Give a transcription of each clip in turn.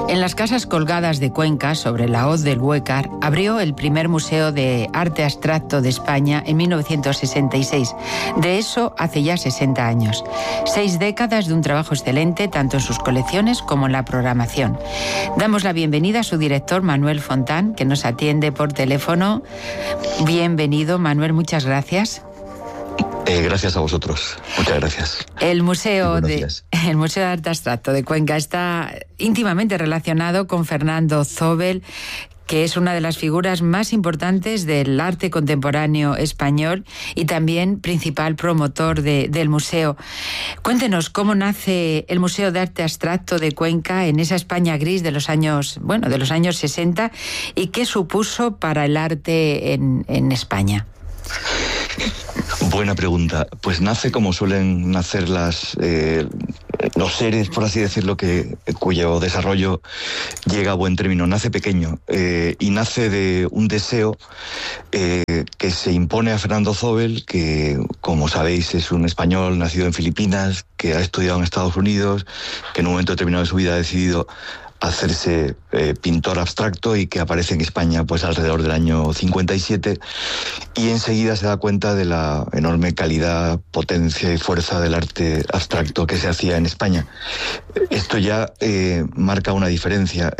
En las Casas Colgadas de Cuenca, sobre la hoz del Huécar, abrió el primer museo de arte abstracto de España en 1966. De eso hace ya 60 años. 6 décadas de un trabajo excelente, tanto en sus colecciones como en la programación. Damos la bienvenida a su director, Manuel Fontán, que nos atiende por teléfono. Bienvenido, Manuel, muchas gracias. Gracias a vosotros. Muchas gracias. El Museo de Arte Abstracto de Cuenca está íntimamente relacionado con Fernando Zóbel, que es una de las figuras más importantes del arte contemporáneo español y también principal promotor del museo. Cuéntenos cómo nace el Museo de Arte Abstracto de Cuenca en esa España gris de los años 60 y qué supuso para el arte en España. Buena pregunta. Pues nace como suelen nacer los seres, por así decirlo, cuyo desarrollo llega a buen término. Nace pequeño y nace de un deseo que se impone a Fernando Zóbel, que, como sabéis, es un español nacido en Filipinas, que ha estudiado en Estados Unidos, que en un momento determinado de su vida ha decidido hacerse pintor abstracto y que aparece en España pues alrededor del año 57 y enseguida se da cuenta de la enorme calidad, potencia y fuerza del arte abstracto que se hacía en España. Esto ya marca una diferencia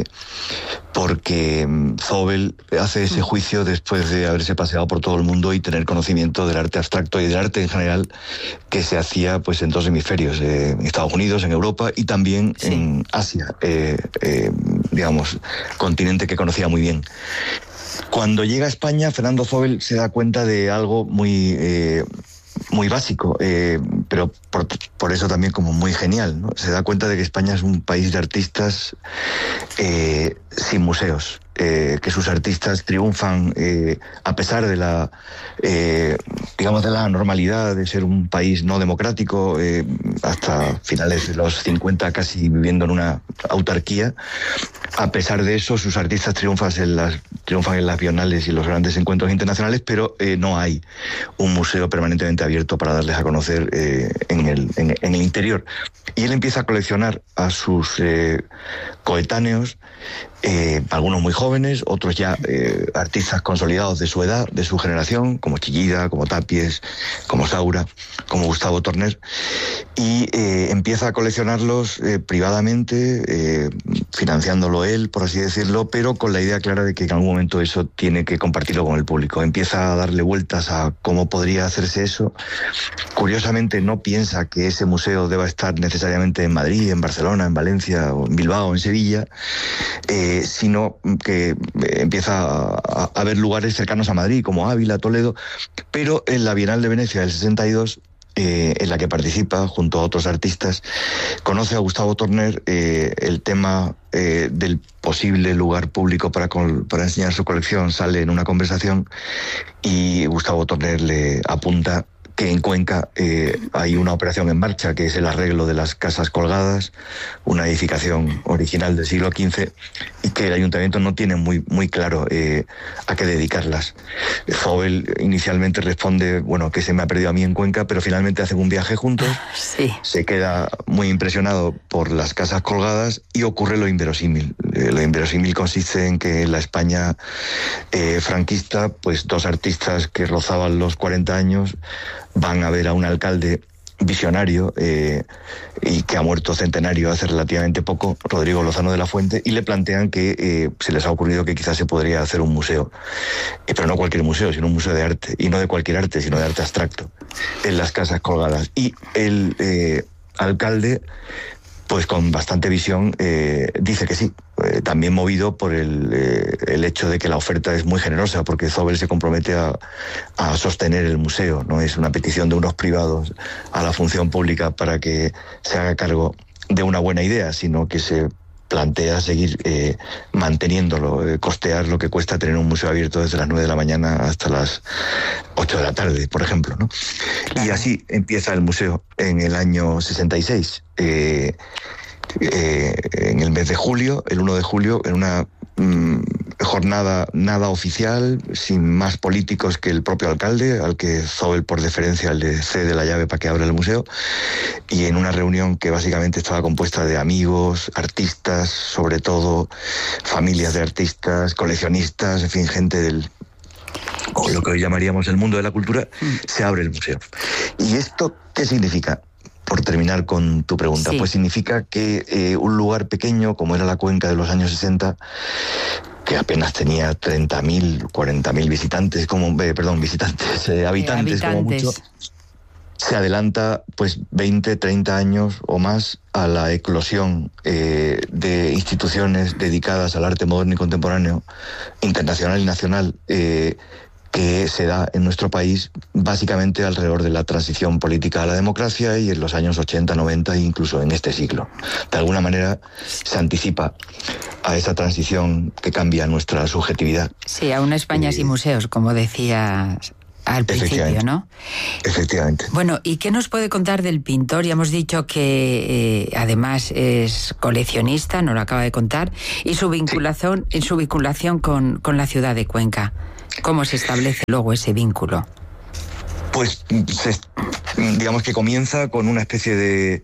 porque Zóbel hace ese juicio después de haberse paseado por todo el mundo y tener conocimiento del arte abstracto y del arte en general que se hacía pues en 2 hemisferios, en Estados Unidos, en Europa y también en Asia, digamos, continente que conocía muy bien. Cuando llega a España, Fernando Zóbel se da cuenta de algo muy básico, pero por eso también como muy genial, ¿no? Se da cuenta de que España es un país de artistas sin museos, que sus artistas triunfan a pesar de la normalidad de ser un país no democrático, hasta finales de los 50 casi viviendo en una autarquía. A pesar de eso, sus artistas triunfan en las bienales y los grandes encuentros internacionales, pero no hay un museo permanentemente abierto para darles a conocer en el interior. Y él empieza a coleccionar a sus coetáneos, algunos muy jóvenes, otros ya artistas consolidados de su edad, de su generación, como Chillida, como Tapies, como Saura, como Gustavo Torner, y empieza a coleccionarlos privadamente, financiándolo él, por así decirlo, pero con la idea clara de que en algún momento eso tiene que compartirlo con el público. Empieza a darle vueltas a cómo podría hacerse eso. Curiosamente no piensa que ese museo deba estar necesariamente en Madrid, en Barcelona, en Valencia, o en Bilbao, en Sevilla, sino que empieza a ver lugares cercanos a Madrid, como Ávila, Toledo, pero en la Bienal de Venecia del 62, en la que participa junto a otros artistas, conoce a Gustavo Torner. El tema del posible lugar público para enseñar su colección sale en una conversación y Gustavo Torner le apunta que en Cuenca hay una operación en marcha, que es el arreglo de las Casas Colgadas, una edificación original del siglo XV, y que el ayuntamiento no tiene muy claro a qué dedicarlas. Zóbel inicialmente responde, que se me ha perdido a mí en Cuenca, pero finalmente hacen un viaje juntos, sí. Se queda muy impresionado por las Casas Colgadas y ocurre lo inverosímil. Lo inverosímil consiste en que en la España franquista, pues 2 artistas que rozaban los 40 años van a ver a un alcalde visionario y que ha muerto centenario hace relativamente poco, Rodrigo Lozano de la Fuente, y le plantean que se les ha ocurrido que quizás se podría hacer un museo, pero no cualquier museo, sino un museo de arte, y no de cualquier arte, sino de arte abstracto, en las Casas Colgadas. Y el alcalde, pues con bastante visión, dice que sí, también movido por el hecho de que la oferta es muy generosa, porque Zóbel se compromete a sostener el museo, no es una petición de unos privados a la función pública para que se haga cargo de una buena idea, sino que se plantea seguir manteniéndolo, costear lo que cuesta tener un museo abierto desde las 9 de la mañana hasta las 8 de la tarde, por ejemplo, ¿no? Claro. Y así empieza el museo en el año 66. En el mes de julio, el 1 de julio, en una jornada nada oficial, sin más políticos que el propio alcalde, al que Zóbel por deferencia le cede la llave para que abra el museo, y en una reunión que básicamente estaba compuesta de amigos, artistas, sobre todo familias de artistas, coleccionistas, en fin, gente o lo que hoy llamaríamos el mundo de la cultura, se abre el museo. ¿Y esto qué significa? Por terminar con tu pregunta, sí. Pues significa que un lugar pequeño, como era la Cuenca de los años 60, que apenas tenía 30.000, 40.000 visitantes, habitantes como mucho, se adelanta pues 20, 30 años o más a la eclosión de instituciones dedicadas al arte moderno y contemporáneo, internacional y nacional, que se da en nuestro país básicamente alrededor de la transición política a la democracia y en los años 80, 90 e incluso en este siglo. De alguna manera se anticipa a esa transición que cambia nuestra subjetividad. Sí, a una España sin museos, como decías al principio, ¿no? Efectivamente. Bueno, ¿y qué nos puede contar del pintor? Ya hemos dicho que además es coleccionista, nos lo acaba de contar, y su vinculación, sí. Su vinculación con la ciudad de Cuenca. ¿Cómo se establece luego ese vínculo? Pues digamos que comienza con una especie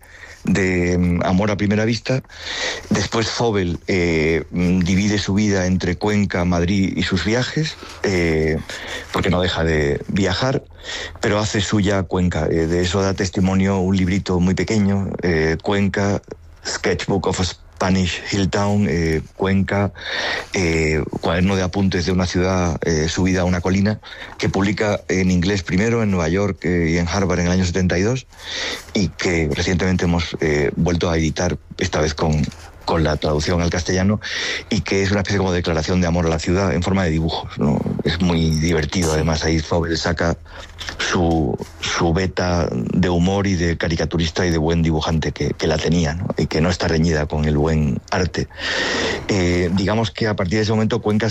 de amor a primera vista. Después Zóbel divide su vida entre Cuenca, Madrid y sus viajes, porque no deja de viajar, pero hace suya Cuenca. De eso da testimonio un librito muy pequeño, Cuenca, Sketchbook of a Spanish Hilltown, Cuenca, cuaderno de apuntes de una ciudad subida a una colina, que publica en inglés primero en Nueva York y en Harvard en el año 72, y que recientemente hemos vuelto a editar, esta vez con la traducción al castellano, y que es una especie como de declaración de amor a la ciudad en forma de dibujos, ¿no? Es muy divertido. Además ahí Zóbel saca su beta de humor y de caricaturista y de buen dibujante que la tenía, ¿no? Y que no está reñida con el buen arte. Digamos que a partir de ese momento Cuenca,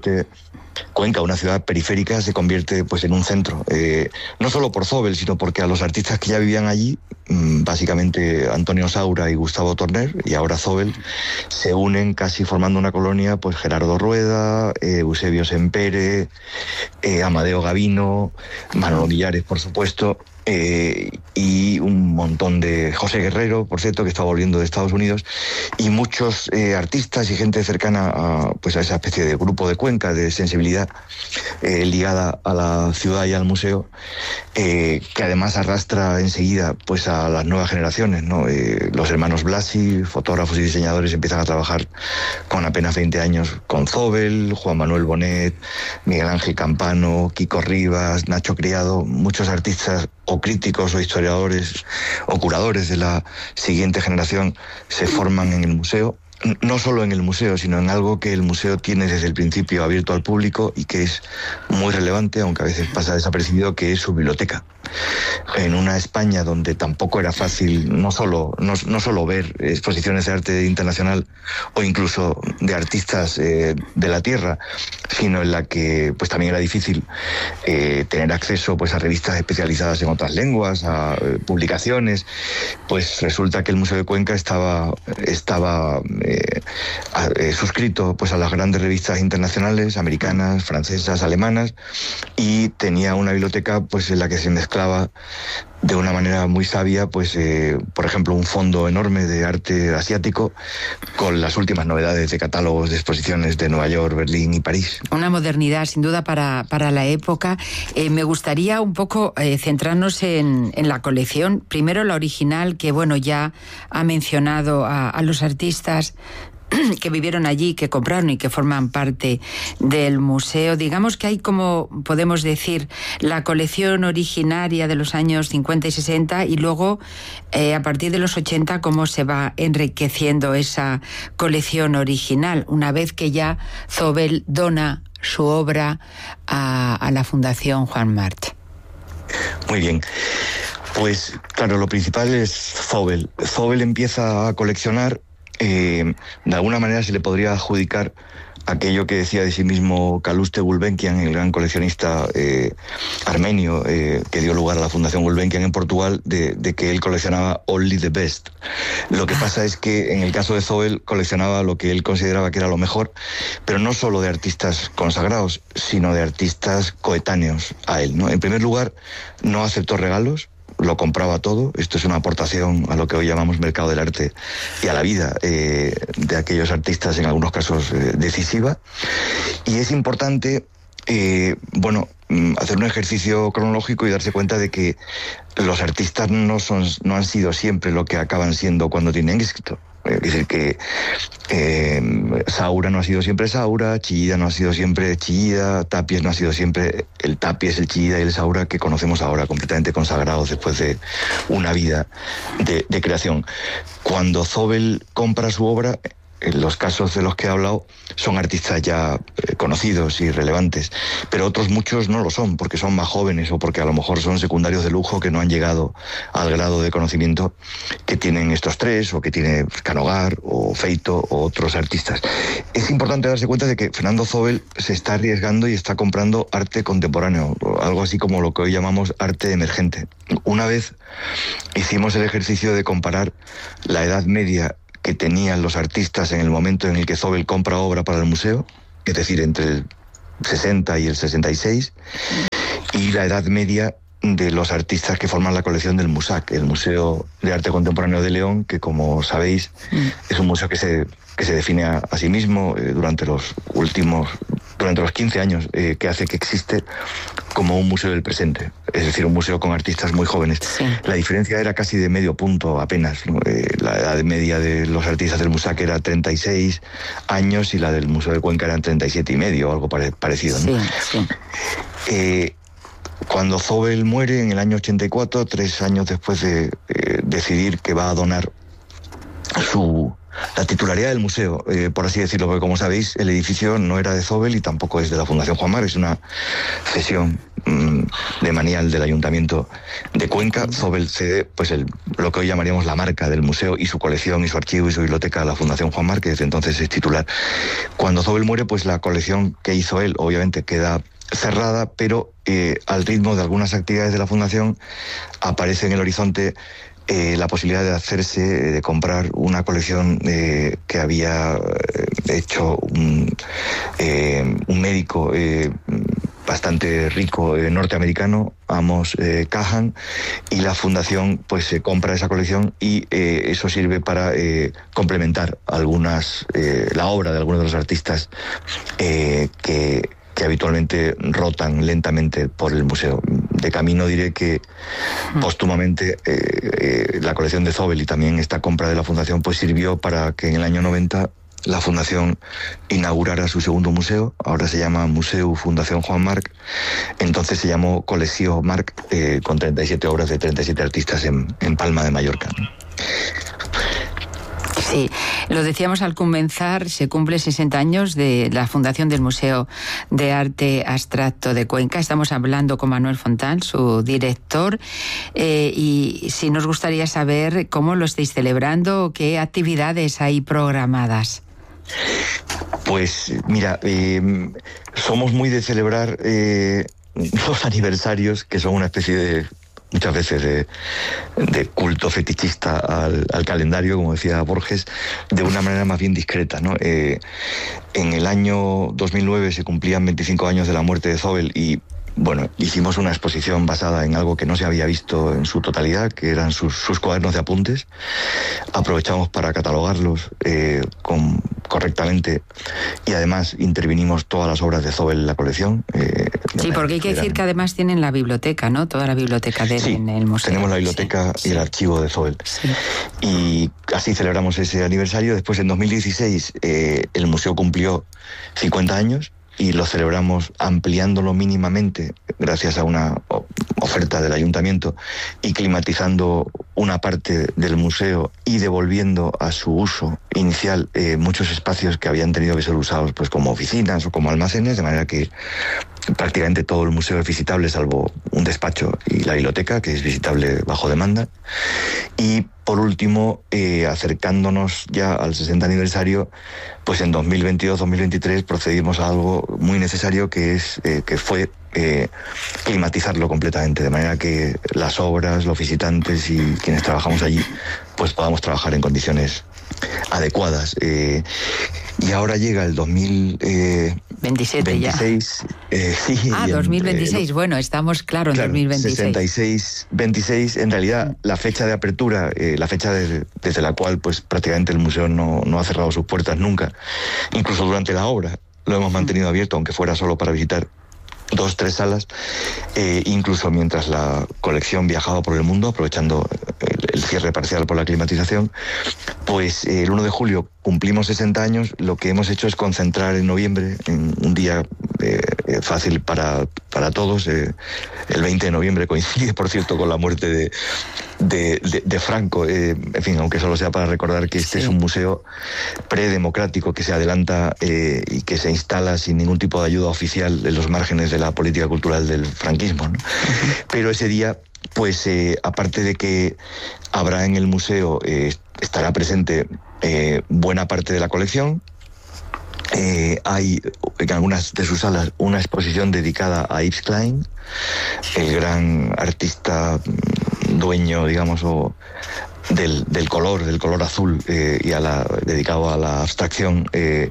una ciudad periférica, se convierte pues en un centro, no solo por Zóbel, sino porque a los artistas que ya vivían allí, básicamente Antonio Saura y Gustavo Torner, y ahora Zóbel, se unen casi formando una colonia, pues Gerardo Rueda, Eusebio Sempere, Amadeo Gavino, Manolo Millares, por supuesto, y un montón de José Guerrero, por cierto, que está volviendo de Estados Unidos, y muchos artistas y gente cercana a esa especie de grupo de Cuenca, de sensibilidad ligada a la ciudad y al museo, que además arrastra enseguida pues a las nuevas generaciones, ¿no? Los hermanos Blasi, fotógrafos y diseñadores, empiezan a trabajar con apenas 20 años con Zóbel, Juan Manuel Bonet, Miguel Ángel Campano, Kiko Rivas, Nacho Criado, muchos artistas o críticos o historiadores o curadores de la siguiente generación se forman en el museo. No solo en el museo, sino en algo que el museo tiene desde el principio abierto al público y que es muy relevante, aunque a veces pasa desapercibido, que es su biblioteca. En una España donde tampoco era fácil no solo ver exposiciones de arte internacional o incluso de artistas de la tierra, sino en la que pues también era difícil tener acceso pues a revistas especializadas en otras lenguas, a publicaciones, pues resulta que el Museo de Cuenca estaba suscrito pues a las grandes revistas internacionales, americanas, francesas, alemanas, y tenía una biblioteca pues en la que se mezclaba de una manera muy sabia, pues por ejemplo, un fondo enorme de arte asiático con las últimas novedades de catálogos de exposiciones de Nueva York, Berlín y París. Una modernidad sin duda para la época. Me gustaría un poco centrarnos en la colección. Primero la original, que bueno, ya ha mencionado a los artistas que vivieron allí, que compraron y que forman parte del museo. Digamos que hay, como podemos decir, la colección originaria de los años 50 y 60 y luego a partir de los 80 cómo se va enriqueciendo esa colección original una vez que ya Zóbel dona su obra a la Fundación Juan March. Muy bien. Pues claro, lo principal es Zóbel. Zóbel empieza a coleccionar. De alguna manera se le podría adjudicar aquello que decía de sí mismo Calouste Gulbenkian, el gran coleccionista armenio que dio lugar a la Fundación Gulbenkian en Portugal, de que él coleccionaba only the best. Lo que pasa es que en el caso de Zóbel coleccionaba lo que él consideraba que era lo mejor, pero no solo de artistas consagrados, sino de artistas coetáneos a él, ¿no? En primer lugar, no aceptó regalos, lo compraba todo. Esto es una aportación a lo que hoy llamamos mercado del arte y a la vida de aquellos artistas, en algunos casos decisiva. Y es importante, hacer un ejercicio cronológico y darse cuenta de que los artistas no han sido siempre lo que acaban siendo cuando tienen éxito. Es decir, que Saura no ha sido siempre Saura, Chillida no ha sido siempre Chillida, Tapies no ha sido siempre el Tapies, el Chillida y el Saura que conocemos ahora, completamente consagrados después de una vida de creación. Cuando Zóbel compra su obra, en los casos de los que he hablado, son artistas ya conocidos y relevantes, pero otros muchos no lo son, porque son más jóvenes o porque a lo mejor son secundarios de lujo que no han llegado al grado de conocimiento que tienen estos tres, o que tiene Canogar o Feito o otros artistas. Es importante darse cuenta de que Fernando Zóbel se está arriesgando y está comprando arte contemporáneo, algo así como lo que hoy llamamos arte emergente. Una vez hicimos el ejercicio de comparar la Edad Media que tenían los artistas en el momento en el que Zóbel compra obra para el museo, es decir, entre el 60 y el 66, y la edad media de los artistas que forman la colección del MUSAC, el Museo de Arte Contemporáneo de León, que, como sabéis, es un museo que se define a sí mismo durante los 15 años que hace que existe, como un museo del presente, es decir, un museo con artistas muy jóvenes. Sí. La diferencia era casi de medio punto apenas, ¿no? La edad media de los artistas del MUSAC era 36 años y la del Museo de Cuenca eran 37 y medio, o algo parecido, ¿no? Sí, sí. Cuando Zóbel muere en el año 84, 3 años después de decidir que va a donar la titularidad del museo, por así decirlo, porque, como sabéis, el edificio no era de Zóbel y tampoco es de la Fundación Juan Mar, es una cesión de manial del Ayuntamiento de Cuenca. Zóbel cede lo que hoy llamaríamos la marca del museo y su colección y su archivo y su biblioteca a la Fundación Juan Mar, que desde entonces es titular. Cuando Zóbel muere, pues la colección que hizo él obviamente queda cerrada, pero al ritmo de algunas actividades de la Fundación aparece en el horizonte la posibilidad de comprar una colección que había hecho un médico bastante rico norteamericano, Amos Cahan, y la Fundación pues compra esa colección y eso sirve para complementar la obra de algunos de los artistas que habitualmente rotan lentamente por el museo. De camino diré que póstumamente la colección de Zóbel y también esta compra de la Fundación pues sirvió para que en el año 90 la Fundación inaugurara su segundo museo. Ahora se llama Museu Fundación Juan Marc. Entonces se llamó Colecció Marc, con 37 obras de 37 artistas en Palma de Mallorca, ¿no? Sí, lo decíamos al comenzar, se cumple 60 años de la fundación del Museo de Arte Abstracto de Cuenca. Estamos hablando con Manuel Fontán, su director, y sí nos gustaría saber cómo lo estáis celebrando, qué actividades hay programadas. Pues mira, somos muy de celebrar los aniversarios, que son una especie de, muchas veces, de culto fetichista al calendario, como decía Borges, de una manera más bien discreta, ¿no? En el año 2009 se cumplían 25 años de la muerte de Zóbel y, bueno, hicimos una exposición basada en algo que no se había visto en su totalidad, que eran sus cuadernos de apuntes. Aprovechamos para catalogarlos correctamente y además intervinimos todas las obras de Zóbel en la colección. Sí, porque hay que decir que además tienen la biblioteca, ¿no? Toda la biblioteca en el museo. Tenemos la biblioteca y el archivo de Zóbel. Sí. Y así celebramos ese aniversario. Después, en 2016, el museo cumplió 50 años y lo celebramos ampliándolo mínimamente gracias a una oferta del ayuntamiento y climatizando una parte del museo y devolviendo a su uso inicial muchos espacios que habían tenido que ser usados pues como oficinas o como almacenes, de manera que prácticamente todo el museo es visitable, salvo un despacho y la biblioteca, que es visitable bajo demanda. Y por último, acercándonos ya al 60 aniversario, pues en 2022-2023 procedimos a algo muy necesario, que fue climatizarlo completamente, de manera que las obras, los visitantes y quienes trabajamos allí, pues podamos trabajar en condiciones adecuadas. Y ahora llega el 27 ya. Sí, 2026. Bueno, estamos en 2026. 26. En realidad, la fecha de apertura, la fecha desde la cual pues prácticamente el museo no ha cerrado sus puertas nunca. Incluso durante la obra lo hemos mantenido abierto, aunque fuera solo para visitar 2-3 salas, incluso mientras la colección viajaba por el mundo, aprovechando el cierre parcial por la climatización. Pues el 1 de julio cumplimos 60 años. Lo que hemos hecho es concentrar en noviembre, en un día fácil para todos. El 20 de noviembre coincide, por cierto, con la muerte de Franco. En fin, aunque solo sea para recordar que este es un museo predemocrático que se adelanta y que se instala sin ningún tipo de ayuda oficial en los márgenes de la política cultural del franquismo, ¿no? Pero ese día, pues aparte de que habrá en el museo, estará presente buena parte de la colección. Hay en algunas de sus salas una exposición dedicada a Yves Klein, el gran artista dueño, digamos, del color azul, y dedicado a la abstracción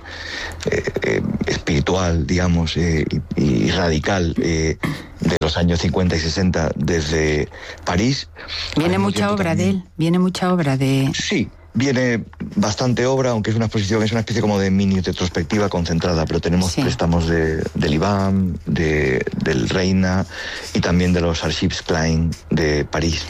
espiritual, digamos, y radical, de los años 50 y 60 desde París. Viene mucha obra de él, Sí. Viene bastante obra, aunque es una exposición, es una especie como de mini retrospectiva concentrada, pero tenemos préstamos del IBAM, del Reina y también de los Archives Klein de París.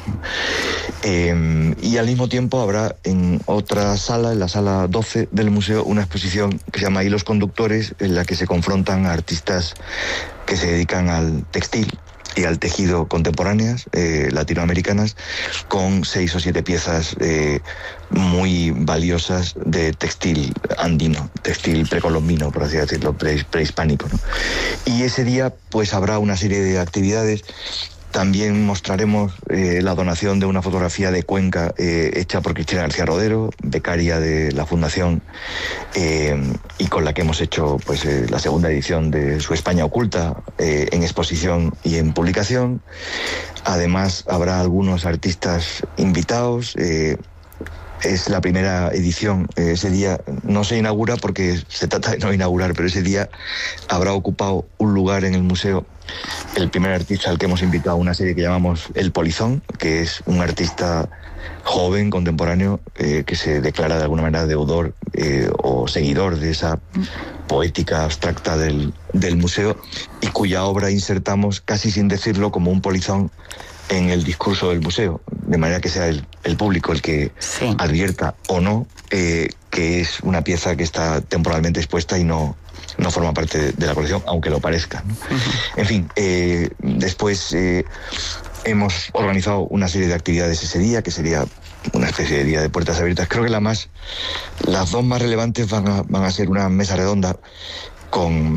Y al mismo tiempo habrá en otra sala, en la sala 12 del museo, una exposición que se llama Hilos Conductores, en la que se confrontan artistas que se dedican al textil y al tejido contemporáneas latinoamericanas, con 6 o 7 piezas muy valiosas de textil andino, textil precolombino, por así decirlo, prehispánico, ¿no? Y ese día pues habrá una serie de actividades. También mostraremos la donación de una fotografía de Cuenca hecha por Cristina García Rodero, becaria de la Fundación, y con la que hemos hecho pues la segunda edición de su España Oculta, en exposición y en publicación. Además habrá algunos artistas invitados. Es la primera edición. Ese día no se inaugura porque se trata de no inaugurar, pero ese día habrá ocupado un lugar en el museo el primer artista al que hemos invitado a una serie que llamamos El Polizón, que es un artista joven, contemporáneo, que se declara de alguna manera deudor o seguidor de esa poética abstracta del museo, y cuya obra insertamos casi sin decirlo como un polizón en el discurso del museo, de manera que sea el público el que advierta o no que es una pieza que está temporalmente expuesta y no forma parte de la colección, aunque lo parezca, ¿no? En fin, después hemos organizado una serie de actividades ese día, que sería una especie de día de puertas abiertas. Creo que las 2 más relevantes van a ser una mesa redonda con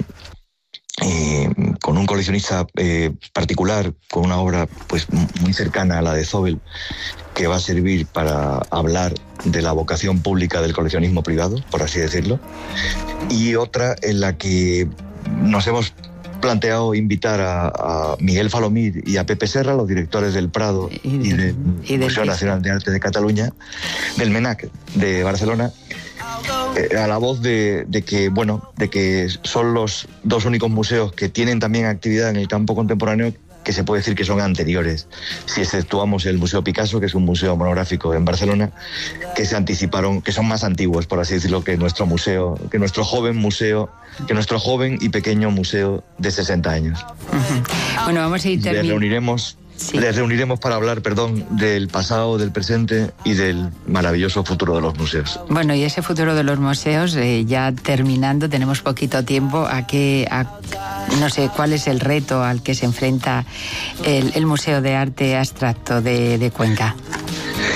un coleccionista particular, con una obra pues muy cercana a la de Zobel, que va a servir para hablar de la vocación pública del coleccionismo privado, por así decirlo, y otra en la que nos hemos planteado invitar a Miguel Falomir y a Pepe Serra, los directores del Prado y del Museo Nacional de Arte de Cataluña, del MENAC de Barcelona, a la voz de que son los 2 únicos museos que tienen también actividad en el campo contemporáneo que se puede decir que son anteriores, si exceptuamos el Museo Picasso, que es un museo monográfico en Barcelona, que se anticiparon, que son más antiguos, por así decirlo, que nuestro museo, que nuestro joven y pequeño museo de 60 años. Bueno, vamos a ir terminando. Les reuniremos para hablar, del pasado, del presente y del maravilloso futuro de los museos. Bueno, y ese futuro de los museos, ya terminando, tenemos poquito tiempo, no sé cuál es el reto al que se enfrenta el Museo de Arte Abstracto de Cuenca.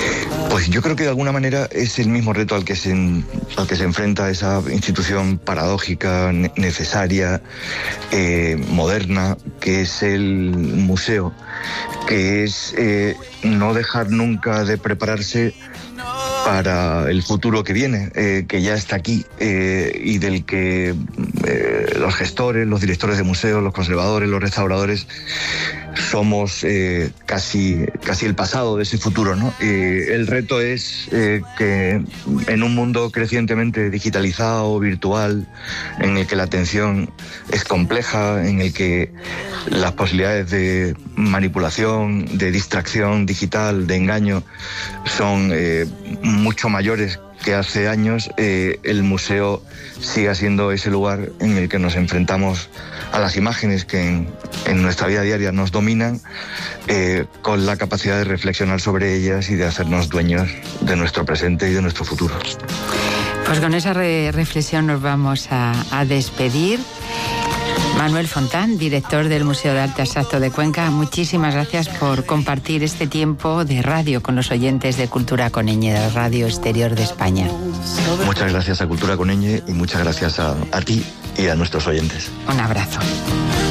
Pues yo creo que de alguna manera es el mismo reto al que se enfrenta esa institución paradójica, necesaria, moderna, que es el museo, que es no dejar nunca de prepararse para el futuro que viene, que ya está aquí, y del que los gestores, los directores de museos, los conservadores, los restauradores somos casi el pasado de ese futuro, ¿no? El reto es que en un mundo crecientemente digitalizado, virtual, en el que la atención es compleja, en el que las posibilidades de manipulación, de distracción digital, de engaño, son mucho mayores que hace años, el museo siga siendo ese lugar en el que nos enfrentamos a las imágenes que en nuestra vida diaria nos dominan, con la capacidad de reflexionar sobre ellas y de hacernos dueños de nuestro presente y de nuestro futuro. Pues con esa reflexión nos vamos a despedir. Manuel Fontán, director del Museo de Arte Abstracto de Cuenca, muchísimas gracias por compartir este tiempo de radio con los oyentes de Cultura con Ñ, de la Radio Exterior de España. Muchas gracias a Cultura con Ñ y muchas gracias a ti y a nuestros oyentes. Un abrazo.